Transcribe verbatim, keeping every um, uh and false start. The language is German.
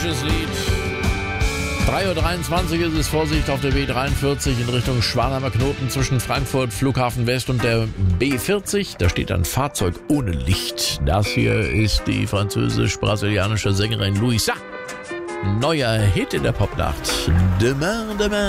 Lied. drei Uhr dreiundzwanzig ist es, Vorsicht auf der B dreiundvierzig in Richtung Schwanheimer Knoten zwischen Frankfurt, Flughafen West und der B vierzig. Da steht ein Fahrzeug ohne Licht. Das hier ist die französisch-brasilianische Sängerin Louisa. Neuer Hit in der Popnacht. Demain, demain.